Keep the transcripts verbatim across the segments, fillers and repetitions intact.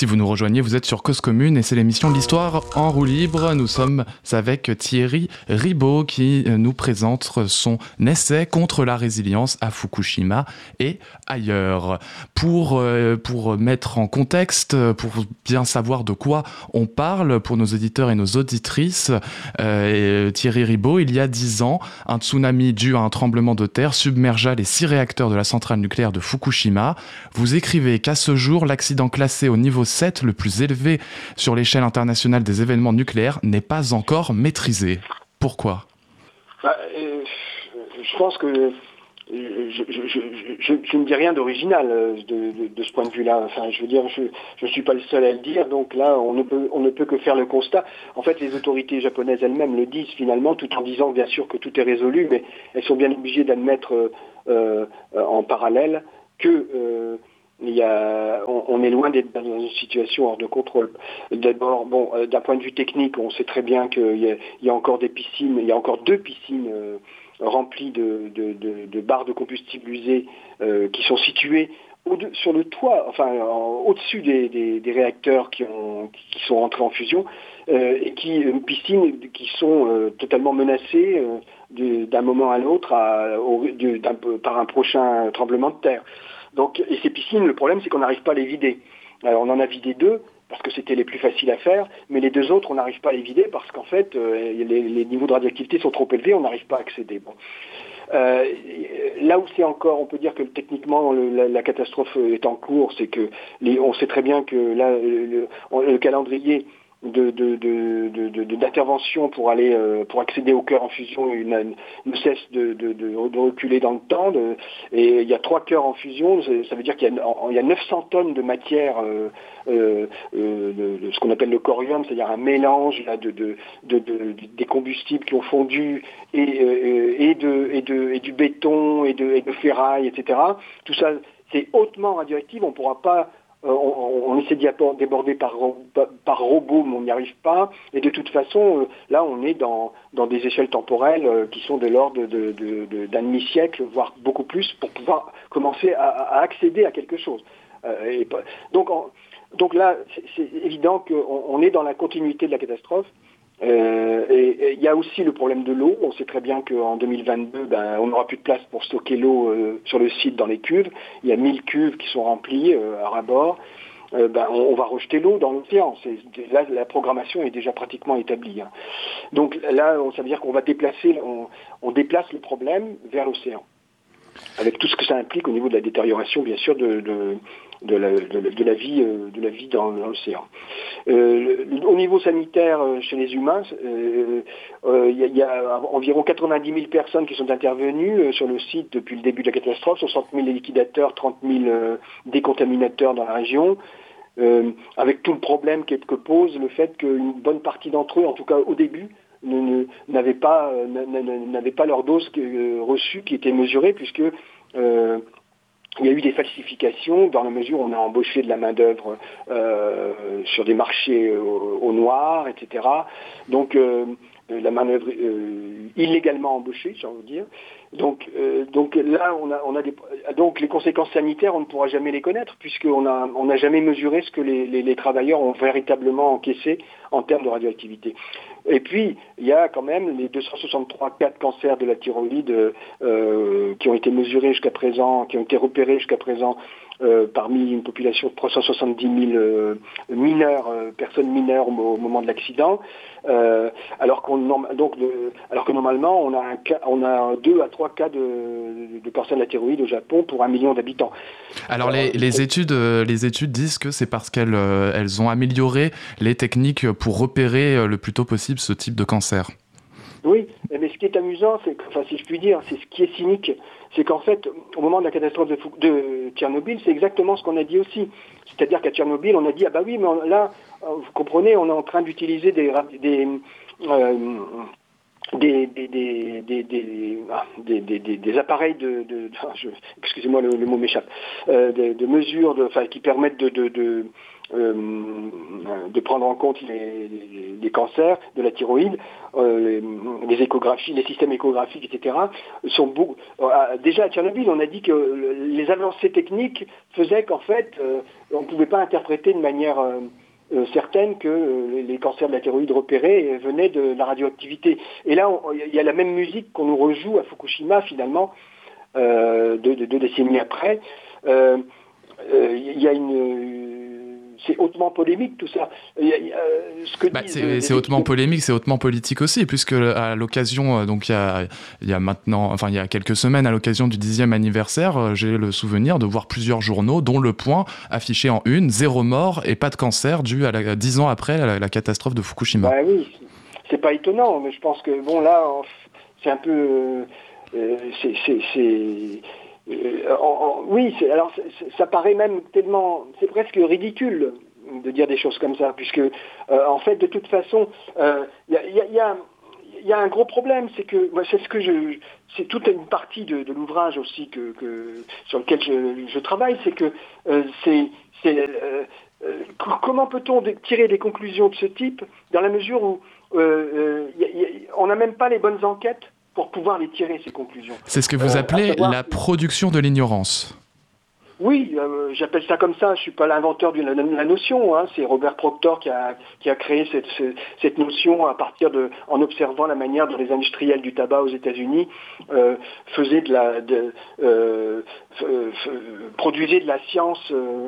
Si vous nous rejoignez, vous êtes sur Cause Commune et c'est l'émission L'Histoire en roue libre. Nous sommes avec Thierry Ribaud qui nous présente son essai contre la résilience à Fukushima et ailleurs. Pour, euh, pour mettre en contexte, pour bien savoir de quoi on parle, pour nos auditeurs et nos auditrices, euh, Thierry Ribaud, il y a dix ans, un tsunami dû à un tremblement de terre submergea les six réacteurs de la centrale nucléaire de Fukushima. Vous écrivez qu'à ce jour, l'accident classé au niveau sept, le plus élevé sur l'échelle internationale des événements nucléaires, n'est pas encore maîtrisé. Pourquoi ? bah, euh, Je pense que je, je, je, je, je ne dis rien d'original de, de, de ce point de vue-là. Enfin, je veux dire, je ne suis pas le seul à le dire, donc là, on ne peut, on ne peut que faire le constat. En fait, les autorités japonaises elles-mêmes le disent finalement, tout en disant bien sûr que tout est résolu, mais elles sont bien obligées d'admettre euh, euh, en parallèle que... Euh, Il y a, on, on est loin d'être dans une situation hors de contrôle. D'abord, bon, euh, d'un point de vue technique, on sait très bien qu'il y a, il y a encore des piscines, il y a encore deux piscines euh, remplies de, de, de, de barres de combustible usé euh, qui sont situées au de, sur le toit, enfin en, au-dessus des, des, des réacteurs qui, ont, qui sont entrés en fusion, euh, et qui une piscine qui sont euh, totalement menacées euh, de, d'un moment à l'autre à, au, de, d'un, par un prochain tremblement de terre. Donc, et ces piscines, le problème, c'est qu'on n'arrive pas à les vider. Alors, on en a vidé deux, parce que c'était les plus faciles à faire, mais les deux autres, on n'arrive pas à les vider, parce qu'en fait, euh, les, les niveaux de radioactivité sont trop élevés, on n'arrive pas à accéder. Bon. Euh, là où c'est encore, on peut dire que techniquement, le, la, la catastrophe est en cours, c'est que les, on sait très bien que là, le, le, le calendrier De, de, de, de, de, d'intervention pour aller euh, pour accéder au cœur en fusion une, ne cesse de, de, de, de reculer dans le temps de, et il y a trois cœurs en fusion, ça veut dire qu'il y a, il y a neuf cents tonnes de matière euh, euh, de, de ce qu'on appelle le corium, c'est-à-dire un mélange là, de, de, de, de, de des combustibles qui ont fondu et, euh, et, de, et, de, et du béton et de, et de ferraille, et cetera. Tout ça c'est hautement radioactif, on ne pourra pas Euh, on, on essaie d'y déborder par, par, par robot, mais on n'y arrive pas. Et de toute façon, euh, là, on est dans, dans des échelles temporelles euh, qui sont de l'ordre de, de, de, d'un demi-siècle, voire beaucoup plus, pour pouvoir commencer à, à accéder à quelque chose. Euh, et, donc, en, donc là, c'est, c'est évident qu'on on est dans la continuité de la catastrophe. Euh, et il y a aussi le problème de l'eau. On sait très bien qu'en deux mille vingt-deux, ben, on n'aura plus de place pour stocker l'eau euh, sur le site dans les cuves. Il y a mille cuves qui sont remplies euh, à ras-bord. Euh, ben, on, on va rejeter l'eau dans l'océan. C'est, là, la programmation est déjà pratiquement établie. Hein. Donc là, on, ça veut dire qu'on va déplacer, on, on déplace le problème vers l'océan, avec tout ce que ça implique au niveau de la détérioration, bien sûr, de, de, de, la, de, de la vie, de la vie dans, dans l'océan. Euh, au niveau sanitaire, chez les humains, euh, euh, il y a, il y a environ quatre-vingt-dix mille personnes qui sont intervenues sur le site depuis le début de la catastrophe, soixante mille liquidateurs, trente mille euh, décontaminateurs dans la région. Euh, avec tout le problème que, que pose le fait qu'une bonne partie d'entre eux, en tout cas au début, ne, ne, n'avaient pas, euh, n'avaient pas leur dose euh, reçue qui était mesurée, puisque euh, il y a eu des falsifications dans la mesure où on a embauché de la main-d'œuvre euh, sur des marchés au, au noir, et cetera. Donc euh, la main-d'œuvre euh, illégalement embauchée, j'ai envie de dire. Donc, euh, donc là, on a, on a des, donc les conséquences sanitaires, on ne pourra jamais les connaître puisqu'on a, on n'a jamais mesuré ce que les, les, les travailleurs ont véritablement encaissé en termes de radioactivité. Et puis, il y a quand même les deux cent soixante-trois cas de cancer de la thyroïde euh, qui ont été mesurés jusqu'à présent, qui ont été repérés jusqu'à présent euh, parmi une population de trois cent soixante-dix mille euh, mineurs, euh, personnes mineures au, au moment de l'accident. Euh, alors qu'on donc de, alors que normalement on a un cas, on a deux à trois cas de, de cancer de la thyroïde au Japon pour un million d'habitants. Alors les, les études les études disent que c'est parce qu'elles elles ont amélioré les techniques pour repérer le plus tôt possible ce type de cancer. Oui, mais ce qui est amusant, c'est que, enfin, si je puis dire, c'est ce qui est cynique, c'est qu'en fait, au moment de la catastrophe de, de Tchernobyl, c'est exactement ce qu'on a dit aussi. C'est-à-dire qu'à Tchernobyl, on a dit ah bah oui, mais on, là, vous comprenez, on est en train d'utiliser des, des euh, des, des, des, des, des, ah, des, des, des, des appareils de, de, de je, excusez-moi le, le mot m'échappe, euh, de, de mesures de, enfin, qui permettent de, de, de, euh, de prendre en compte les, les, les cancers de la thyroïde, euh, les, les échographies, les systèmes échographiques, et cetera. Sont beaucoup, euh, déjà à Tchernobyl, on a dit que les avancées techniques faisaient qu'en fait, euh, on ne pouvait pas interpréter de manière euh, Euh, certaines que euh, les cancers de la thyroïde repérés euh, venaient de la radioactivité. Et là, il y a la même musique qu'on nous rejoue à Fukushima, finalement, euh, deux, deux, deux décennies après. Il euh, euh, y a une... C'est hautement polémique tout ça. Y a, y a, ce que bah, disent, c'est, c'est hautement polémique, c'est hautement politique aussi, puisque à l'occasion, donc il y a, il y a maintenant, enfin il y a quelques semaines, à l'occasion du dixième anniversaire, j'ai le souvenir de voir plusieurs journaux, dont Le Point, affiché en une, zéro mort et pas de cancer dû à la, dix ans après la, la catastrophe de Fukushima. Bah oui, c'est pas étonnant, mais je pense que bon là, c'est un peu, euh, c'est, c'est, c'est Euh, en, en, oui, c'est, alors c'est, ça paraît même tellement, c'est presque ridicule de dire des choses comme ça, puisque euh, en fait, de toute façon, il euh, y, a, y, a, y, a, y a un gros problème, c'est que moi, c'est ce que je, c'est toute une partie de, de l'ouvrage aussi que, que sur lequel je, je travaille, c'est que euh, c'est, c'est euh, euh, comment peut-on tirer des conclusions de ce type dans la mesure où euh, y a, y a, on n'a même pas les bonnes enquêtes pour pouvoir les tirer, ces conclusions. C'est ce que vous appelez euh, la production de l'ignorance. Oui, euh, j'appelle ça comme ça. Je suis pas l'inventeur de la, la notion. Hein. C'est Robert Proctor qui a, qui a créé cette, cette notion à partir de, en observant la manière dont les industriels du tabac aux États-Unis euh, faisaient de la, de, euh, f, f, produisaient de la science, euh,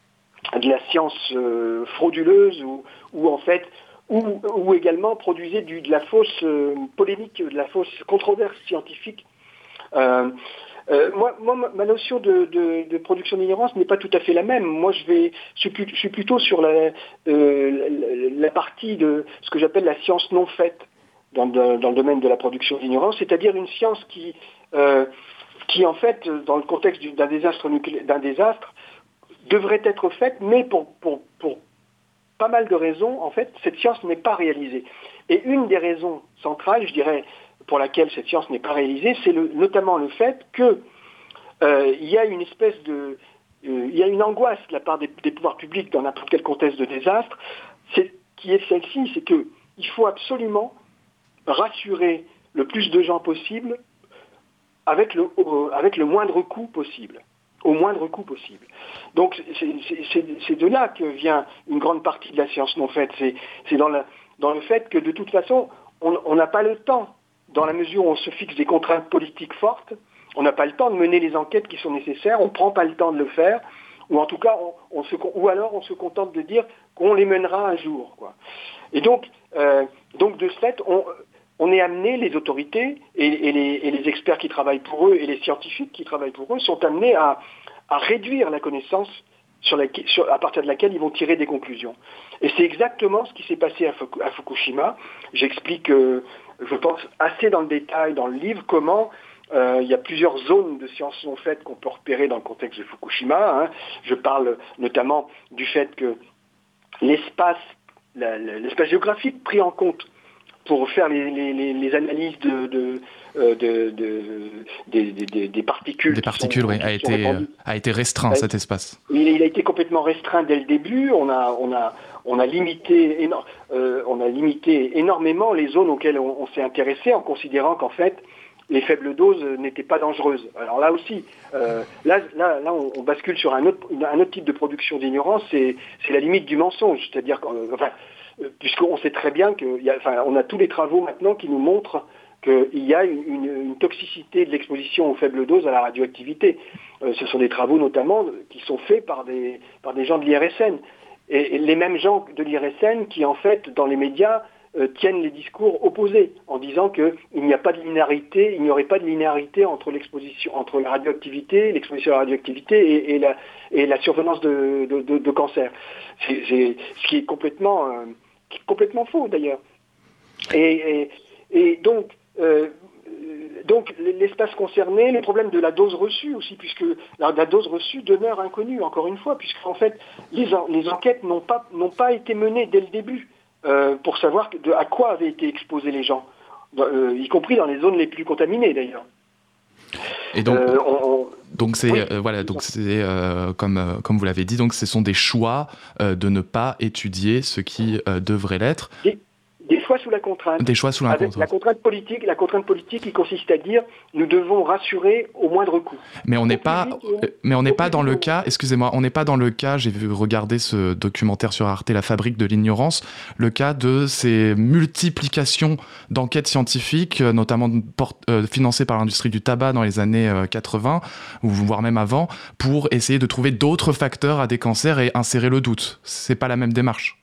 de la science euh, frauduleuse ou, ou en fait. Ou, ou également produisait du, de la fausse euh, polémique, de la fausse controverse scientifique. Euh, euh, moi, moi, ma notion de, de, de production d'ignorance n'est pas tout à fait la même. Moi, je, vais, je, suis, plus, je suis plutôt sur la, euh, la, la partie de ce que j'appelle la science non faite dans, dans, dans le domaine de la production d'ignorance, c'est-à-dire une science qui, euh, qui en fait, dans le contexte d'un désastre nucléaire, d'un désastre, devrait être faite, mais pour, pour, pour pas mal de raisons, en fait, cette science n'est pas réalisée. Et une des raisons centrales, je dirais, pour laquelle cette science n'est pas réalisée, c'est le, notamment le fait qu'il euh, y a une espèce de... Euh, il y a une angoisse de la part des, des pouvoirs publics dans n'importe quel contexte de désastre, c'est, qui est celle-ci, c'est qu'il faut absolument rassurer le plus de gens possible avec le, euh, avec le moindre coût possible. au moindre coût possible. Donc c'est, c'est, c'est, c'est de là que vient une grande partie de la science non faite. C'est, c'est dans, la, dans le fait que de toute façon, on n'a pas le temps, dans la mesure où on se fixe des contraintes politiques fortes, on n'a pas le temps de mener les enquêtes qui sont nécessaires, on ne prend pas le temps de le faire, ou en tout cas, on, on se, ou alors on se contente de dire qu'on les mènera un jour, quoi. Et donc, euh, donc de ce fait, on... on est amené, les autorités et, et, les, et les experts qui travaillent pour eux et les scientifiques qui travaillent pour eux sont amenés à, à réduire la connaissance sur la, sur, à partir de laquelle ils vont tirer des conclusions. Et c'est exactement ce qui s'est passé à, Fuku, à Fukushima. J'explique, euh, je pense, assez dans le détail dans le livre comment euh, il y a plusieurs zones de sciences non faites qu'on peut repérer dans le contexte de Fukushima. Hein. Je parle notamment du fait que l'espace, la, la, l'espace géographique pris en compte pour faire les, les, les analyses de, de, de, de, de, de, de des particules. Des particules, sont, oui, a été, a été restreint a, cet espace. Il, il a été complètement restreint dès le début. On a, on a, on a, limité, éno- euh, on a limité énormément les zones auxquelles on, on s'est intéressé en considérant qu'en fait, les faibles doses n'étaient pas dangereuses. Alors là aussi, euh, là, là, là on, on bascule sur un autre, un autre type de production d'ignorance, c'est, c'est la limite du mensonge. C'est-à-dire qu'en, enfin, puisqu'on sait très bien qu'on enfin, a tous les travaux maintenant qui nous montrent qu'il y a une, une, une toxicité de l'exposition aux faibles doses à la radioactivité. Euh, ce sont des travaux notamment qui sont faits par des, par des gens de l'I R S N. Et, et les mêmes gens de l'I R S N qui, en fait, dans les médias, euh, tiennent les discours opposés en disant qu'il n'y a pas de linéarité, il n'y aurait pas de linéarité entre l'exposition, entre la radioactivité, l'exposition à la radioactivité et, et, la, et la survenance de, de, de, de cancer. C'est, c'est, ce qui est complètement... Euh, complètement faux d'ailleurs. Et, et, et donc, euh, donc l'espace concerné, les problèmes de la dose reçue aussi, puisque la, la dose reçue demeure inconnue, encore une fois, puisqu'en fait, les, en, les enquêtes n'ont pas, n'ont pas été menées dès le début euh, pour savoir de, à quoi avaient été exposés les gens. euh, y compris dans les zones les plus contaminées d'ailleurs. Et donc, euh, on, on... donc c'est oui, euh, voilà, donc c'est euh, comme euh, comme vous l'avez dit, donc ce sont des choix euh, de ne pas étudier ce qui euh, devrait l'être. Des, des choix sous la contrainte. Des choix sous la Avec contrainte. La contrainte politique, la contrainte politique, qui consiste à dire nous devons rassurer au moindre coût. Mais on n'est pas, vite, mais on n'est pas dans le cas. Excusez-moi, on n'est pas dans le cas. J'ai vu regarder ce documentaire sur Arte, La fabrique de l'ignorance. Le cas de ces multiplications d'enquêtes scientifiques, notamment port- euh, financées par l'industrie du tabac dans les années euh, quatre-vingts, ou voire même avant, pour essayer de trouver d'autres facteurs à des cancers et insérer le doute. C'est pas la même démarche.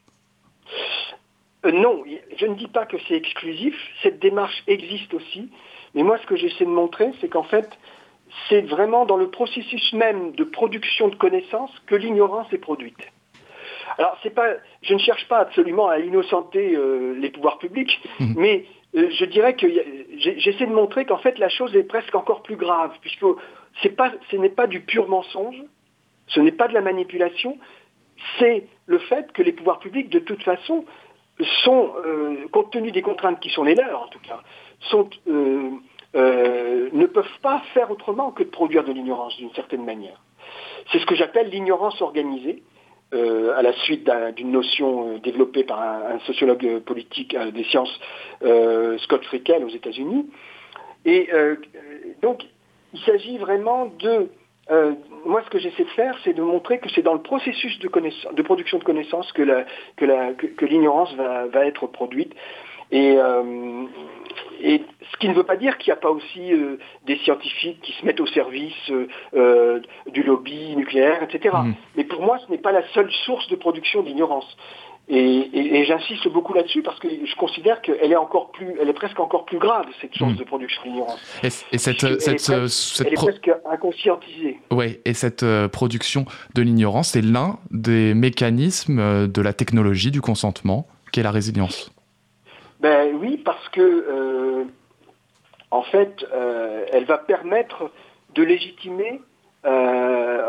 Euh, non, je ne dis pas que c'est exclusif, cette démarche existe aussi, mais moi ce que j'essaie de montrer, c'est qu'en fait, c'est vraiment dans le processus même de production de connaissances que l'ignorance est produite. Alors, c'est pas, je ne cherche pas absolument à innocenter euh, les pouvoirs publics, mmh. mais euh, je dirais que y a, j'essaie de montrer qu'en fait la chose est presque encore plus grave, puisque c'est pas, ce n'est pas du pur mensonge, ce n'est pas de la manipulation, c'est le fait que les pouvoirs publics, de toute façon, sont, euh, compte tenu des contraintes qui sont les leurs en tout cas, sont, euh, euh, ne peuvent pas faire autrement que de produire de l'ignorance d'une certaine manière. C'est ce que j'appelle l'ignorance organisée, euh, à la suite d'un, d'une notion euh, développée par un, un sociologue politique euh, des sciences, euh, Scott Frickel aux États-Unis. Et euh, donc, il s'agit vraiment de... Euh, moi, ce que j'essaie de faire, c'est de montrer que c'est dans le processus de, de production de connaissances que, la, que, la, que, que l'ignorance va, va être produite. Et, euh, et ce qui ne veut pas dire qu'il n'y a pas aussi euh, des scientifiques qui se mettent au service euh, euh, du lobby nucléaire, et cetera. Mmh. Mais pour moi, ce n'est pas la seule source de production d'ignorance. Et, et, et j'insiste beaucoup là-dessus parce que je considère qu'elle est encore plus, elle est presque encore plus grave, cette source mmh. de production d'ignorance. Et, et cette, elle, cette, est, presque, cette elle pro... est presque inconscientisée. Oui, et cette euh, production de l'ignorance, c'est l'un des mécanismes euh, de la technologie du consentement, qui est la résilience. Ben oui, parce que euh, en fait, euh, elle va permettre de légitimer. Euh,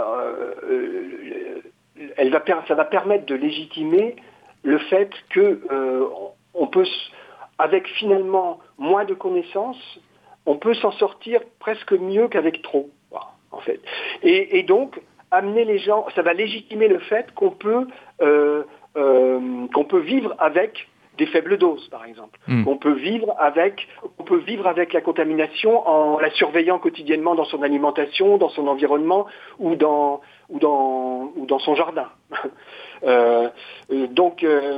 euh, elle va, ça va permettre de légitimer le fait que euh, on peut, avec finalement moins de connaissances, on peut s'en sortir presque mieux qu'avec trop, en fait. Et, et donc amener les gens, ça va légitimer le fait qu'on peut euh, euh, qu'on peut vivre avec des faibles doses, par exemple. Mmh. On peut vivre avec, on peut vivre avec la contamination en la surveillant quotidiennement dans son alimentation, dans son environnement ou dans ou dans ou dans son jardin. euh, donc euh,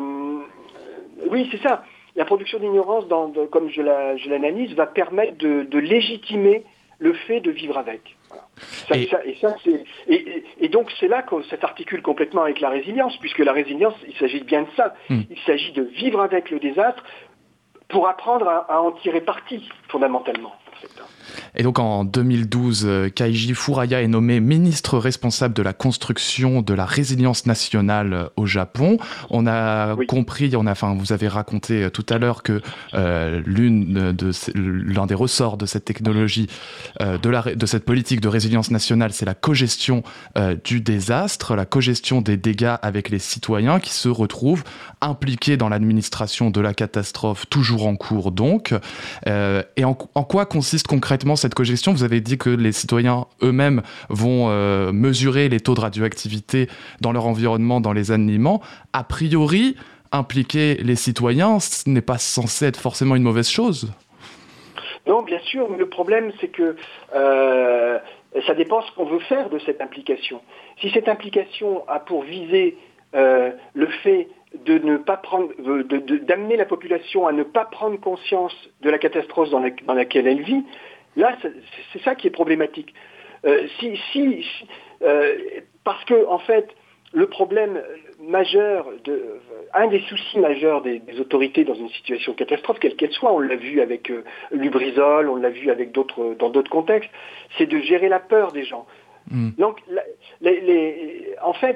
oui, c'est ça. La production d'ignorance, dans, de, comme je, la, je l'analyse, va permettre de, de légitimer le fait de vivre avec. Voilà. Ça, et... Ça, et, ça, c'est, et, et, et donc c'est là que ça s'articule complètement avec la résilience, puisque la résilience, il s'agit bien de ça. Mmh. Il s'agit de vivre avec le désastre pour apprendre à, à en tirer parti, fondamentalement. En fait. Et donc en deux mille douze, Keiji Furaya est nommé ministre responsable de la construction de la résilience nationale au Japon. On a oui. compris, on a, enfin, vous avez raconté tout à l'heure que euh, l'une de, l'un des ressorts de cette technologie, euh, de, la, de cette politique de résilience nationale, c'est la cogestion euh, du désastre, la cogestion des dégâts avec les citoyens qui se retrouvent impliqués dans l'administration de la catastrophe, toujours en cours donc. Euh, et en, en quoi consiste concrètement cette cogestion? Vous avez dit que les citoyens eux-mêmes vont euh, mesurer les taux de radioactivité dans leur environnement, dans les aliments. A priori, impliquer les citoyens, ce n'est pas censé être forcément une mauvaise chose. Non, bien sûr, mais le problème, c'est que euh, ça dépend ce qu'on veut faire de cette implication. Si cette implication a pour viser euh, le fait de ne pas prendre, de, de, d'amener la population à ne pas prendre conscience de la catastrophe dans, la, dans laquelle elle vit, là, c'est, c'est ça qui est problématique. Euh, si, si, si, euh, parce que, en fait, le problème majeur, de, un des soucis majeurs des, des autorités dans une situation de catastrophe, quelle qu'elle soit, on l'a vu avec euh, Lubrizol, on l'a vu avec d'autres, dans d'autres contextes, c'est de gérer la peur des gens. Mmh. Donc, la, les, les, en fait,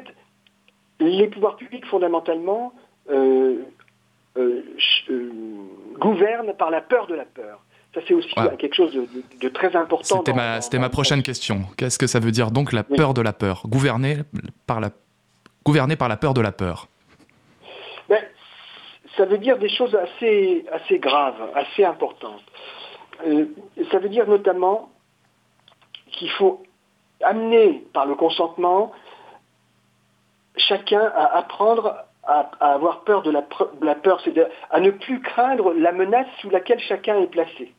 les pouvoirs publics, fondamentalement, euh, euh, euh, gouvernent par la peur de la peur. Ça, c'est aussi ouais. quelque chose de, de, de très important. C'était, dans, ma, dans, c'était dans ma prochaine question. Qu'est-ce que ça veut dire donc la oui. peur de la peur? Gouverner par la, gouverner par la peur de la peur. Ben, ça veut dire des choses assez, assez graves, assez importantes. Euh, ça veut dire notamment qu'il faut amener par le consentement chacun à apprendre à, à avoir peur de la, de la peur, c'est-à-dire à ne plus craindre la menace sous laquelle chacun est placé.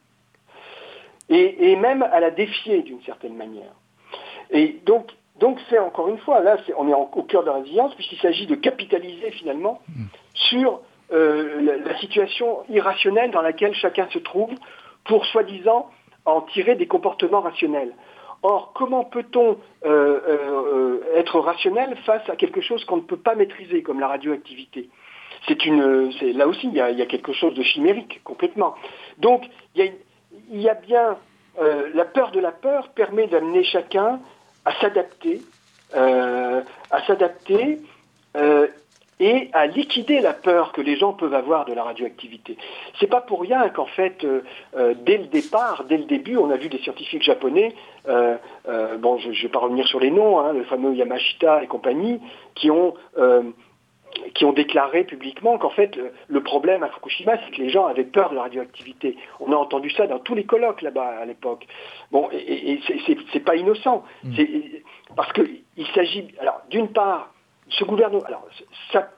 Et, et même à la défier d'une certaine manière. Et donc, donc c'est encore une fois, là c'est, on est en, au cœur de la résilience, puisqu'il s'agit de capitaliser finalement mmh. sur euh, la, la situation irrationnelle dans laquelle chacun se trouve, pour soi-disant en tirer des comportements rationnels. Or, comment peut-on euh, euh, être rationnel face à quelque chose qu'on ne peut pas maîtriser, comme la radioactivité ? C'est une, c'est, là aussi, il y, a, il y a quelque chose de chimérique, complètement. Donc, il y a, il y a bien... Euh, la peur de la peur permet d'amener chacun à s'adapter, euh, à s'adapter euh, et à liquider la peur que les gens peuvent avoir de la radioactivité. C'est pas pour rien qu'en fait, euh, euh, dès le départ, dès le début, on a vu des scientifiques japonais, euh, euh, bon, je ne vais pas revenir sur les noms, hein, le fameux Yamashita et compagnie, qui ont euh, qui ont déclaré publiquement qu'en fait, le, le problème à Fukushima, c'est que les gens avaient peur de la radioactivité. On a entendu ça dans tous les colloques là-bas à l'époque. Bon, et, et c'est, c'est, c'est pas innocent. Mmh. C'est, parce qu'il s'agit, alors, d'une part, ce gouvernement, alors, ça,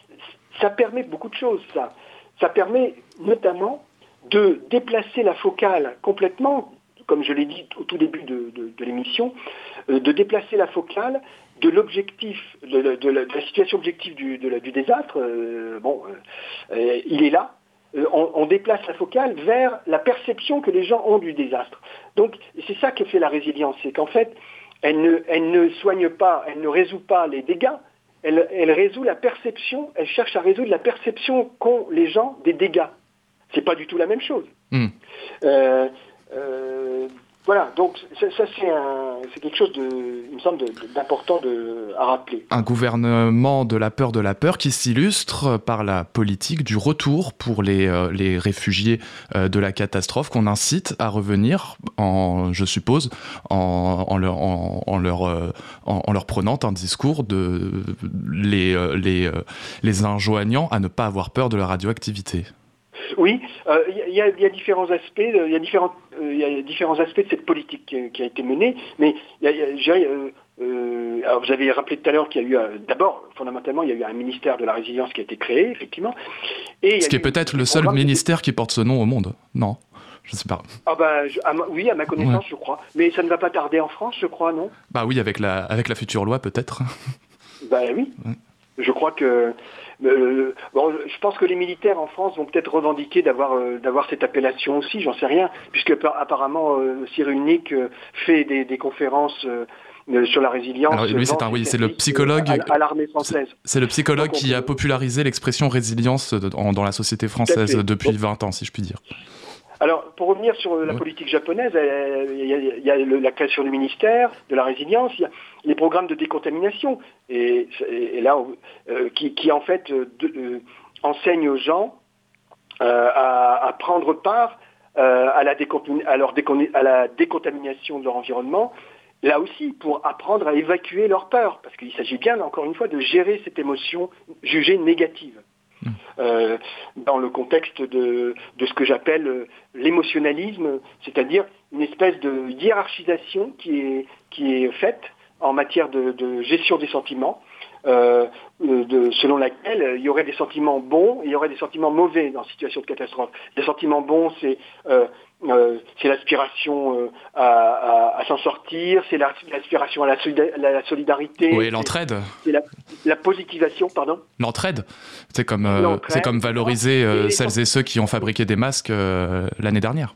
ça permet beaucoup de choses, ça. Ça permet notamment de déplacer la focale complètement, comme je l'ai dit au tout début de, de, de l'émission, euh, de déplacer la focale de l'objectif, de, de, de, la, de la situation objective du, de la, du désastre. Euh, bon, euh, il est là. Euh, on, on déplace la focale vers la perception que les gens ont du désastre. Donc, c'est ça que fait la résilience, c'est qu'en fait, elle ne, elle ne soigne pas, elle ne résout pas les dégâts, elle, elle résout la perception, elle cherche à résoudre la perception qu'ont les gens des dégâts. C'est pas du tout la même chose. Mmh. Euh, euh, Voilà, donc ça, ça c'est, un, c'est quelque chose, de, il me semble, de, de, d'important de, à rappeler. Un gouvernement de la peur de la peur qui s'illustre par la politique du retour pour les, euh, les réfugiés euh, de la catastrophe, qu'on incite à revenir, en, je suppose, en, en, leur, en, en, leur, euh, en, en leur prenant un discours de les, euh, les, euh, les enjoignant à ne pas avoir peur de la radioactivité. Oui, il euh, y, y, y a différents aspects, il y a différents, il euh, y a différents aspects de cette politique qui, qui a été menée, mais y a, y a, je dirais, euh, euh, alors vous avez rappelé tout à l'heure qu'il y a eu, euh, d'abord, fondamentalement, il y a eu un ministère de la résilience qui a été créé, effectivement. Et ce qui est peut-être le seul ministère qui... qui porte ce nom au monde, non ? Je sais pas. Ah bah, je, à ma, oui, à ma connaissance, ouais. Je crois. Mais ça ne va pas tarder en France, je crois, non ? Bah oui, avec la, avec la future loi, peut-être. Bah oui. Ouais. Je crois que... Euh, bon, je pense que les militaires en France vont peut-être revendiquer d'avoir, euh, d'avoir cette appellation aussi, j'en sais rien, puisque apparemment euh, Cyrulnik euh, fait des, des conférences euh, sur la résilience. Alors lui, c'est un, oui, c'est le psychologue à, à l'armée française. C'est, c'est le psychologue Donc, qui a popularisé l'expression résilience dans, dans la société française depuis Donc, vingt ans, si je puis dire. Alors, pour revenir sur la politique japonaise, il y a, il y a la création du ministère de la résilience, il y a les programmes de décontamination, et, et là, euh, qui, qui en fait euh, de, euh, enseignent aux gens euh, à, à prendre part euh, à, la décontam- à, leur décon- à la décontamination de leur environnement, là aussi pour apprendre à évacuer leur peur, parce qu'il s'agit bien, encore une fois, de gérer cette émotion jugée négative. Euh, dans le contexte de, de ce que j'appelle euh, l'émotionnalisme, c'est-à-dire une espèce de hiérarchisation qui est, qui est faite en matière de, de gestion des sentiments, euh, de, selon laquelle il y aurait des sentiments bons et il y aurait des sentiments mauvais dans une situation de catastrophe. Les sentiments bons, c'est, euh, euh, c'est l'aspiration euh, à, à, à s'en sortir, c'est la, l'aspiration à la, solida- la solidarité. Oui, l'entraide. C'est, c'est la, la positivation, pardon. L'entraide. C'est comme, euh, l'entraide, c'est comme valoriser euh, et celles et ceux qui ont fabriqué des masques euh, l'année dernière.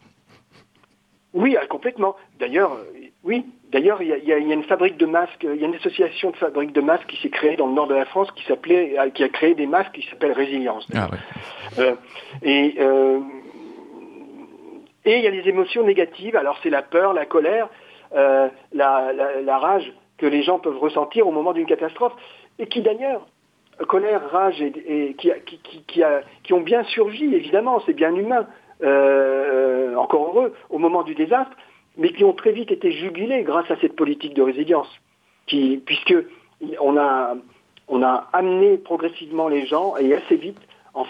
Oui, complètement. D'ailleurs, oui. D'ailleurs, il y, y, y a une fabrique de masques, il y a une association de fabriques de masques qui s'est créée dans le nord de la France qui s'appelait, qui a créé des masques qui s'appellent Résilience. Ah ouais. Euh, et euh, et il y a les émotions négatives. Alors c'est la peur, la colère, euh, la, la, la rage que les gens peuvent ressentir au moment d'une catastrophe, et qui d'ailleurs, colère, rage, et, et qui, qui, qui, qui, a, qui ont bien surgi. Évidemment, c'est bien humain. Euh, encore heureux au moment du désastre. Mais qui ont très vite été jugulés grâce à cette politique de résilience, qui, puisque on a, on a amené progressivement les gens, et assez vite, en fait,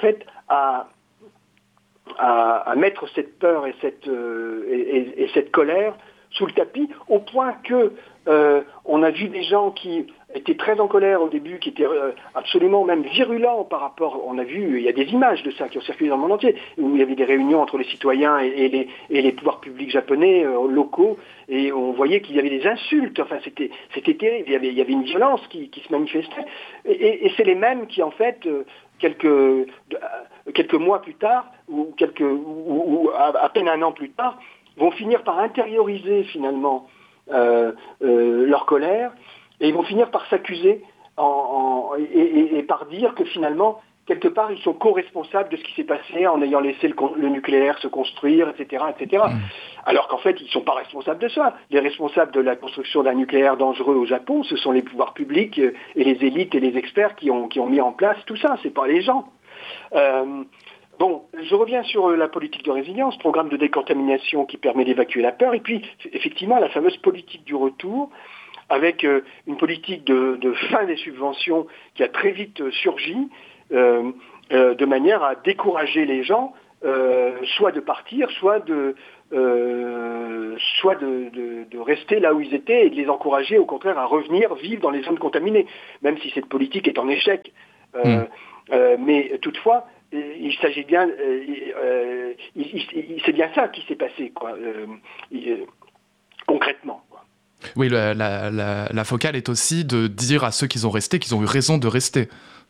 à, à, à mettre cette peur et cette, euh, et, et, et cette colère sous le tapis, au point que euh, on a vu des gens qui étaient très en colère au début, qui étaient euh, absolument même virulents par rapport, on a vu, il y a des images de ça qui ont circulé dans le monde entier, où il y avait des réunions entre les citoyens et, et, les, et les pouvoirs publics japonais, euh, locaux, et on voyait qu'il y avait des insultes, enfin c'était, c'était terrible, il y avait, il y avait une violence qui, qui se manifestait, et, et, et c'est les mêmes qui en fait, euh, quelques, euh, quelques mois plus tard, ou, quelques, ou, ou à, à peine un an plus tard, vont finir par intérioriser finalement euh, euh, leur colère, et ils vont finir par s'accuser en, en, et, et, et par dire que finalement, quelque part, ils sont co-responsables de ce qui s'est passé en ayant laissé le, le nucléaire se construire, et cetera, et cetera. Mmh. Alors qu'en fait, ils ne sont pas responsables de ça. Les responsables de la construction d'un nucléaire dangereux au Japon, ce sont les pouvoirs publics et les élites et les experts qui ont, qui ont mis en place tout ça, c'est pas les gens. Euh, Bon, je reviens sur la politique de résilience, programme de décontamination qui permet d'évacuer la peur, et puis effectivement la fameuse politique du retour, avec euh, une politique de, de fin des subventions qui a très vite euh, surgi, euh, euh, de manière à décourager les gens, euh, soit de partir, soit de, euh, soit de, de, de rester là où ils étaient, et de les encourager au contraire à revenir vivre dans les zones contaminées, même si cette politique est en échec. Euh, mmh. euh, mais toutefois, il s'agit bien, euh, euh, il, il, c'est bien ça qui s'est passé, quoi, euh, euh, concrètement. Quoi. Oui, la, la, la, la focale est aussi de dire à ceux qui ont resté qu'ils ont eu raison de rester.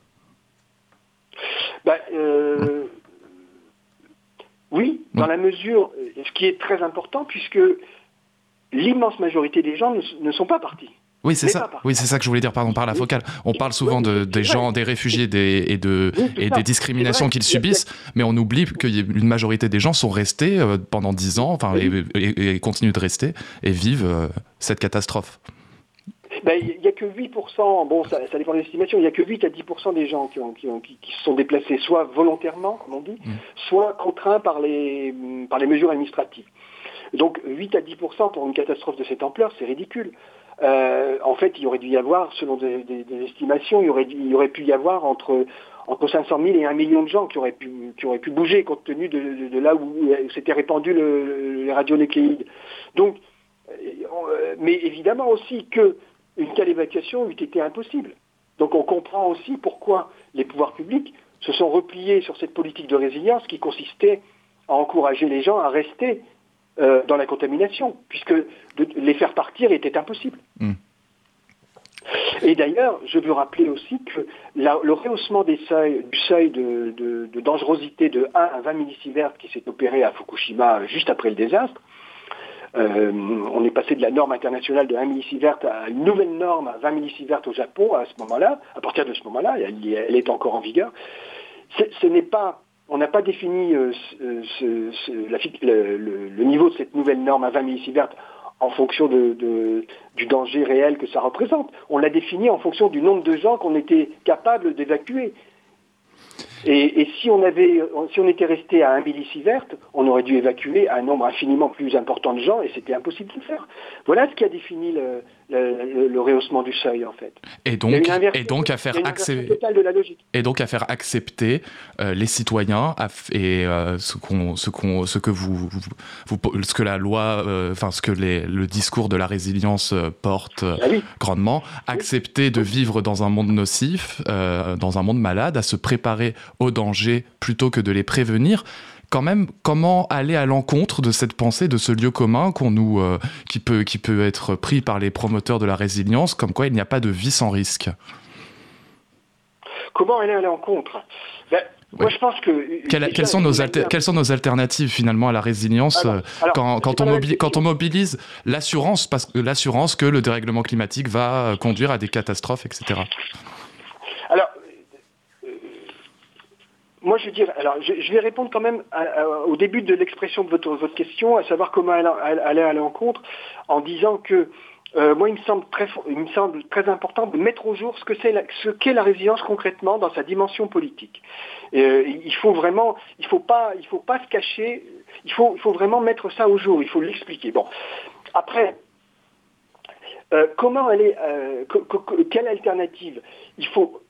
Ben, euh, oui, dans mmh. la mesure, ce qui est très important, puisque l'immense majorité des gens ne, ne sont pas partis. Oui, c'est ça. Oui, c'est ça que je voulais dire, pardon, par la focale. On parle souvent de, des gens, des réfugiés des, et, de, oui, et des discriminations qu'ils subissent, mais on oublie qu'une majorité des gens sont restés euh, pendant dix ans, enfin, oui. et, et, et continuent de rester et vivent euh, cette catastrophe. Ben, il n'y a que huit pour cent, bon, ça, ça dépend des estimations, il n'y a que huit à dix pour cent des gens qui, ont, qui, ont, qui, qui se sont déplacés, soit volontairement, comme on dit, mmh. soit contraints par les, par les mesures administratives. Donc huit à dix pour cent pour une catastrophe de cette ampleur, c'est ridicule. Euh, en fait, il aurait dû y avoir, selon des, des, des estimations, il y, aurait, il y aurait pu y avoir entre, entre cinq cent mille et un million de gens qui auraient pu, qui auraient pu bouger compte tenu de, de, de là où, où s'étaient répandus le, le, les radionucléides. Donc, euh, mais évidemment aussi qu'une telle évacuation eût été impossible. Donc on comprend aussi pourquoi les pouvoirs publics se sont repliés sur cette politique de résilience qui consistait à encourager les gens à rester Euh, dans la contamination, puisque de les faire partir était impossible. Mmh. Et d'ailleurs, je veux rappeler aussi que la, le rehaussement des seuils, du seuil de, de, de dangerosité de un à vingt millisieverts qui s'est opéré à Fukushima juste après le désastre, euh, on est passé de la norme internationale de un millisievert à une nouvelle norme à vingt millisieverts au Japon à ce moment-là. À partir de ce moment-là, elle, elle est encore en vigueur. C'est, ce n'est pas On n'a pas défini euh, ce, ce, la, le, le, le niveau de cette nouvelle norme à vingt millisieverts en fonction de, de, du danger réel que ça représente. On l'a défini en fonction du nombre de gens qu'on était capable d'évacuer. Et, et si on avait, si on était resté à un millisievert, on aurait dû évacuer un nombre infiniment plus important de gens et c'était impossible de le faire. Voilà ce qui a défini le, le, le rehaussement du seuil en fait. Et donc, et donc à faire accepter, et donc à faire accepter euh, les citoyens à f- et euh, ce qu'on, ce qu'on, ce que vous, vous, vous ce que la loi, enfin euh, ce que les, le discours de la résilience euh, porte euh, ah oui. grandement, accepter oui. de vivre dans un monde nocif, euh, dans un monde malade, à se préparer aux dangers plutôt que de les prévenir. Quand même, comment aller à l'encontre de cette pensée, de ce lieu commun qu'on nous, euh, qui peut, qui peut être pris par les promoteurs de la résilience, comme quoi il n'y a pas de vie sans risque. Comment aller à l'encontre ? ben, oui. Moi, je pense que... Quelles, déjà, quelles, sont nos alter, quelles sont nos alternatives, finalement, à la résilience alors, alors, quand, quand, on mobilise, quand on mobilise l'assurance, parce que, l'assurance que le dérèglement climatique va conduire à des catastrophes, et cetera. Alors, moi, je veux dire, alors, je, je vais répondre quand même à, à, au début de l'expression de votre, votre question, à savoir comment aller, aller à l'encontre, en disant que euh, moi, il me semble très, il me semble très important de mettre au jour ce que c'est, la, ce qu'est la résilience concrètement dans sa dimension politique. Euh, il faut vraiment, il faut pas, il faut pas se cacher. Il faut, il faut vraiment mettre ça au jour. Il faut l'expliquer. Bon, après. Euh, comment aller, euh, que, que, quelle alternative ?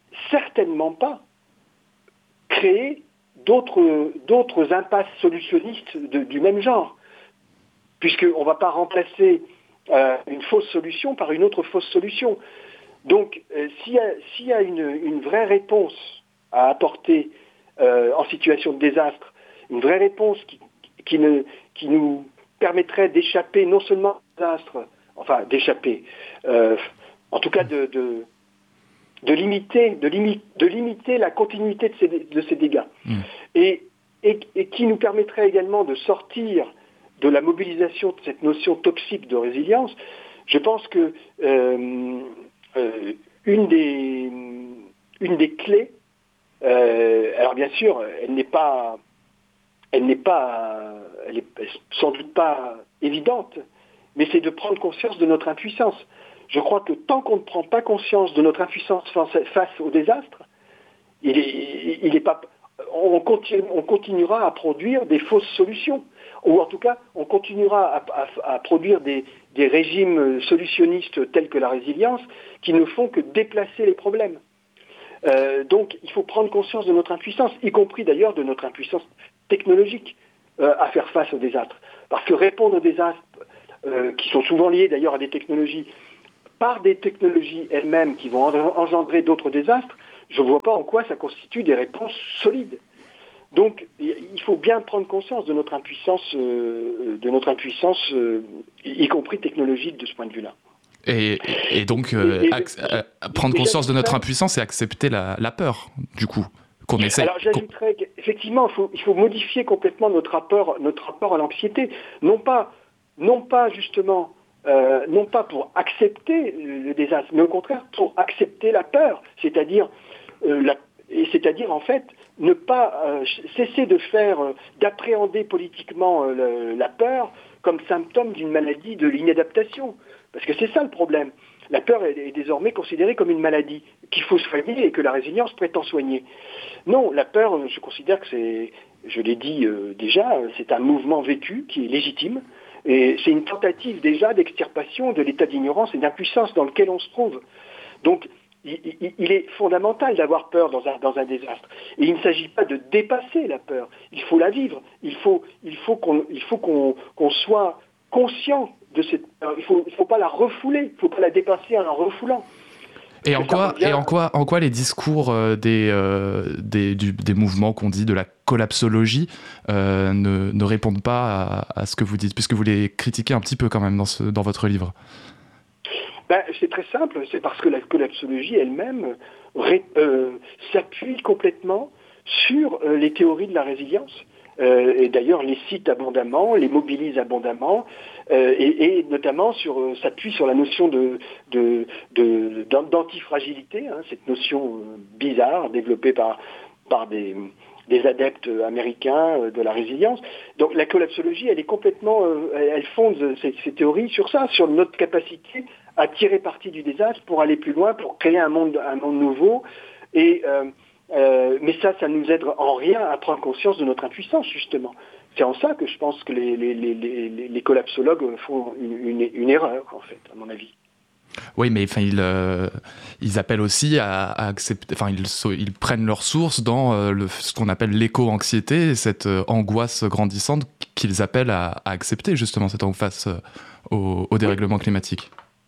Il faut certainement pas créer d'autres, d'autres impasses solutionnistes de, du même genre, puisqu'on ne va pas remplacer euh, une fausse solution par une autre fausse solution. Donc, euh, s'il y a, s'il y a une, une vraie réponse à apporter euh, en situation de désastre, une vraie réponse qui, qui, ne, qui nous permettrait d'échapper non seulement au désastre, enfin d'échapper, euh, en tout cas de, de, de, limiter, de, limi, de limiter la continuité de ces, de ces dégâts, mmh. et, et, et qui nous permettrait également de sortir de la mobilisation de cette notion toxique de résilience. Je pense que euh, euh, une, des, une des clés, euh, alors bien sûr, elle n'est pas, elle n'est pas, elle est sans doute pas évidente, mais c'est de prendre conscience de notre impuissance. Je crois que tant qu'on ne prend pas conscience de notre impuissance face au désastre, il est, il est pas, on, continue, on continuera à produire des fausses solutions. Ou en tout cas, on continuera à, à, à produire des, des régimes solutionnistes tels que la résilience qui ne font que déplacer les problèmes. Euh, donc, il faut prendre conscience de notre impuissance, y compris d'ailleurs de notre impuissance technologique euh, à faire face aux désastres. Parce que répondre aux désastres, euh, qui sont souvent liés d'ailleurs à des technologies, par des technologies elles-mêmes qui vont engendrer d'autres désastres, je ne vois pas en quoi ça constitue des réponses solides. Donc, il faut bien prendre conscience de notre impuissance, euh, de notre impuissance, euh, y compris technologique, de ce point de vue-là. Et, et donc, euh, et, et, ac- euh, prendre conscience de notre impuissance et accepter la, la peur, du coup, qu'on essaie. Alors, j'ajouterais qu'effectivement, il faut, il faut modifier complètement notre rapport, notre rapport à l'anxiété, non pas, non pas justement, euh, non pas pour accepter le désastre, mais au contraire pour accepter la peur, c'est-à-dire euh, la Et c'est-à-dire, en fait, ne pas euh, cesser de faire, euh, d'appréhender politiquement euh, le, la peur comme symptôme d'une maladie de l'inadaptation. Parce que c'est ça le problème. La peur est, est désormais considérée comme une maladie qu'il faut soigner et que la résilience prétend soigner. Non, la peur, je considère que c'est, je l'ai dit euh, déjà, c'est un mouvement vécu qui est légitime. Et c'est une tentative déjà d'extirpation de l'état d'ignorance et d'impuissance dans lequel on se trouve. Donc, il est fondamental d'avoir peur dans un, dans un désastre. Et il ne s'agit pas de dépasser la peur. Il faut la vivre. Il faut, il faut qu'on, il faut qu'on, qu'on soit conscient de cette peur. Il ne faut, il faut pas la refouler. Il ne faut pas la dépasser en la refoulant. Et en, quoi, et en quoi, en quoi les discours euh, des, euh, des, du, des mouvements qu'on dit de la collapsologie euh, ne, ne répondent pas à, à ce que vous dites, puisque vous les critiquez un petit peu quand même dans, ce, dans votre livre? Ben, c'est très simple, c'est parce que la collapsologie elle-même ré, euh, s'appuie complètement sur euh, les théories de la résilience, euh, et d'ailleurs les cite abondamment, les mobilise abondamment, euh, et, et notamment sur, euh, s'appuie sur la notion de, de, de, d'antifragilité, hein, cette notion euh, bizarre développée par, par des... des adeptes américains de la résilience. Donc la collapsologie, elle est complètement, euh, elle fonde ces, ces théories sur ça, sur notre capacité à tirer parti du désastre pour aller plus loin, pour créer un monde, un monde nouveau. Et euh, euh, mais ça, ça nous aide en rien à prendre conscience de notre impuissance, justement. C'est en ça que je pense que les, les, les, les, les collapsologues font une, une, une erreur, en fait, à mon avis. Oui, mais enfin, ils, euh, ils appellent aussi à, à accepter. Enfin, ils, ils prennent leur source dans euh, le, ce qu'on appelle l'éco-anxiété, cette euh, angoisse grandissante qu'ils appellent à, à accepter justement cette face euh, au, au dérèglement oui. climatique.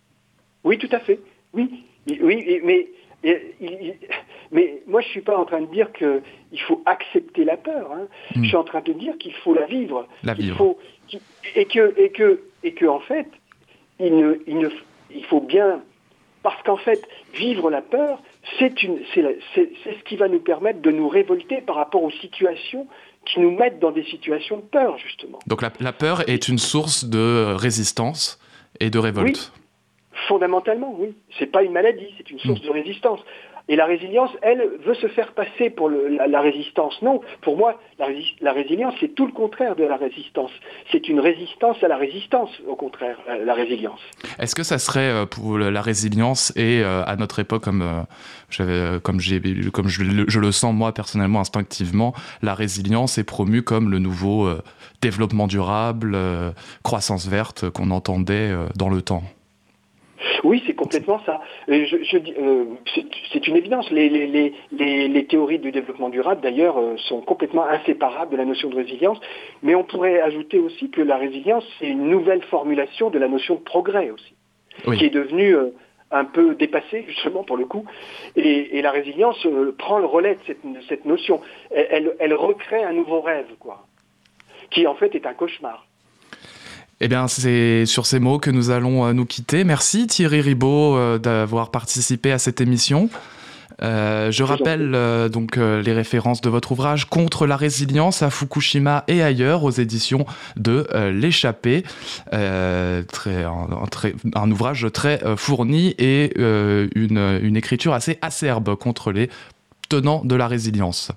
Oui, tout à fait. Oui, oui, mais, mais, mais moi je suis pas en train de dire que il faut accepter la peur. Hein. Mmh. Je suis en train de dire qu'il faut la vivre. La vivre. Faut, et que et que et que en fait, il ne il ne il faut bien, parce qu'en fait, vivre la peur, c'est, une, c'est, la, c'est, c'est ce qui va nous permettre de nous révolter par rapport aux situations qui nous mettent dans des situations de peur, justement. Donc la, la peur est une source de résistance et de révolte. Oui, fondamentalement, oui. C'est pas une maladie, c'est une source mmh. de résistance. Et la résilience, elle, veut se faire passer pour le, la, la résistance. Non, pour moi, la, rési- la résilience, c'est tout le contraire de la résistance. C'est une résistance à la résistance, au contraire, la, la résilience. Est-ce que ça serait pour la résilience et à notre époque, comme, j'avais, comme, j'ai, comme je, je le sens moi personnellement, instinctivement, la résilience est promue comme le nouveau euh, développement durable, euh, croissance verte qu'on entendait euh, dans le temps? Oui, c'est complètement ça. Et je, je, euh, c'est, c'est une évidence. Les, les, les, les, les théories du développement durable, d'ailleurs, euh, sont complètement inséparables de la notion de résilience. Mais on pourrait ajouter aussi que la résilience, c'est une nouvelle formulation de la notion de progrès aussi, oui. qui est devenue euh, un peu dépassée, justement, pour le coup. Et, et la résilience euh, prend le relais de cette, de cette notion. Elle, elle, elle recrée un nouveau rêve, quoi, qui en fait est un cauchemar. Eh bien, c'est sur ces mots que nous allons nous quitter. Merci Thierry Ribaud euh, d'avoir participé à cette émission. Euh, je rappelle euh, donc euh, les références de votre ouvrage « Contre la résilience à Fukushima et ailleurs » aux éditions de euh, L'Échappée. Euh, très, un, un, très, un ouvrage très euh, fourni et euh, une, une écriture assez acerbe contre les tenants de la résilience.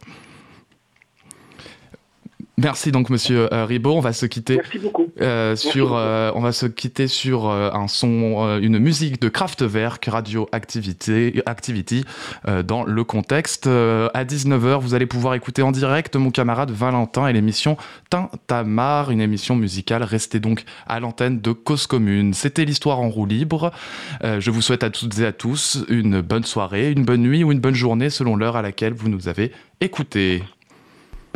Merci donc Monsieur euh, Ribaud. On va se quitter. Merci beaucoup. Euh, Merci sur, beaucoup. Euh, on va se quitter sur euh, un son, euh, une musique de Kraftwerk, Radioactivity, Activity, euh, dans le contexte. Euh, à dix-neuf heures, vous allez pouvoir écouter en direct mon camarade Valentin et l'émission Tintamarre, une émission musicale. Restez donc à l'antenne de Cause Commune. C'était l'histoire en roue libre. Euh, je vous souhaite à toutes et à tous une bonne soirée, une bonne nuit ou une bonne journée selon l'heure à laquelle vous nous avez écoutés.